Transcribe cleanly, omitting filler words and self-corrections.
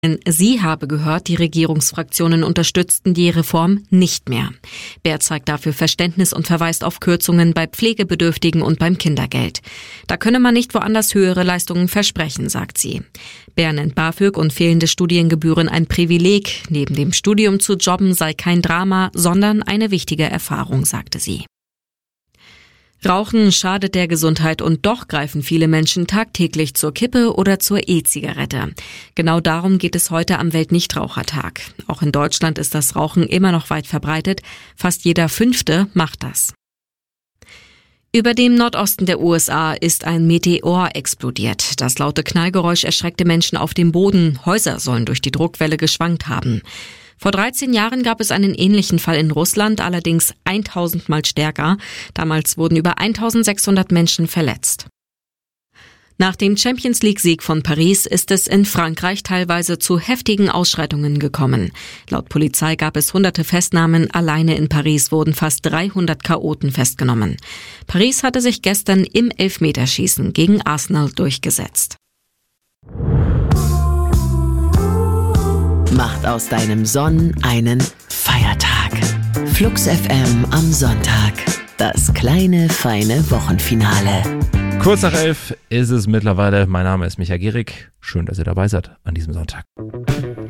Sie habe gehört, die Regierungsfraktionen unterstützten die Reform nicht mehr. Baer zeigt dafür Verständnis und verweist auf Kürzungen bei Pflegebedürftigen und beim Kindergeld. Da könne man nicht woanders höhere Leistungen versprechen, sagt sie. Baer nennt BAföG und fehlende Studiengebühren ein Privileg. Neben dem Studium zu jobben sei kein Drama, sondern eine wichtige Erfahrung, sagte sie. Rauchen schadet der Gesundheit und doch greifen viele Menschen tagtäglich zur Kippe oder zur E-Zigarette. Genau darum geht es heute am Weltnichtrauchertag. Auch in Deutschland ist das Rauchen immer noch weit verbreitet. Fast jeder Fünfte macht das. Über dem Nordosten der USA ist ein Meteor explodiert. Das laute Knallgeräusch erschreckte Menschen auf dem Boden. Häuser sollen durch die Druckwelle geschwankt haben. Vor 13 Jahren gab es einen ähnlichen Fall in Russland, allerdings 1000 Mal stärker. Damals wurden über 1600 Menschen verletzt. Nach dem Champions-League-Sieg von Paris ist es in Frankreich teilweise zu heftigen Ausschreitungen gekommen. Laut Polizei gab es hunderte Festnahmen. Alleine in Paris wurden fast 300 Chaoten festgenommen. Paris hatte sich gestern im Elfmeterschießen gegen Arsenal durchgesetzt. Macht aus deinem Sonn einen Feiertag. Flux FM am Sonntag. Das kleine, feine Wochenfinale. Kurz nach 11 ist es mittlerweile. Mein Name ist Michael Gehrig. Schön, dass ihr dabei seid an diesem Sonntag.